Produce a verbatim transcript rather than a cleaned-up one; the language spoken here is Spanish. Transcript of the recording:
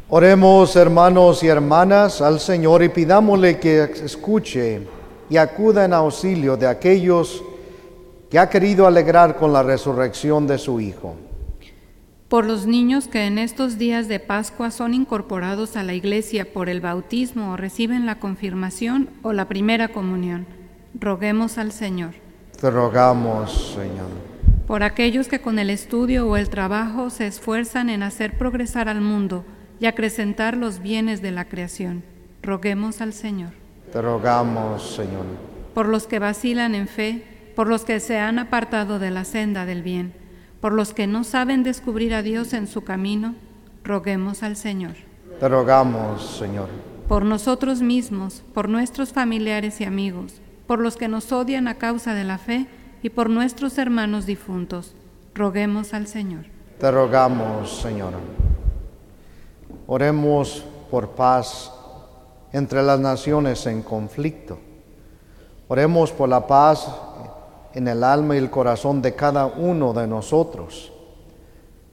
Oremos, hermanos y hermanas, al Señor y pidámosle que escuche y acuda en auxilio de aquellos que ha querido alegrar con la resurrección de su Hijo. Por los niños que en estos días de Pascua son incorporados a la Iglesia por el bautismo o reciben la confirmación o la primera comunión, roguemos al Señor. Te rogamos, Señor. Por aquellos que con el estudio o el trabajo se esfuerzan en hacer progresar al mundo y acrecentar los bienes de la creación, roguemos al Señor. Te rogamos, Señor. Por los que vacilan en fe, por los que se han apartado de la senda del bien, por los que no saben descubrir a Dios en su camino, roguemos al Señor. Te rogamos, Señor. Por nosotros mismos, por nuestros familiares y amigos, por los que nos odian a causa de la fe y por nuestros hermanos difuntos, roguemos al Señor. Te rogamos, Señor. Oremos por paz entre las naciones en conflicto. Oremos por la paz en el alma y el corazón de cada uno de nosotros.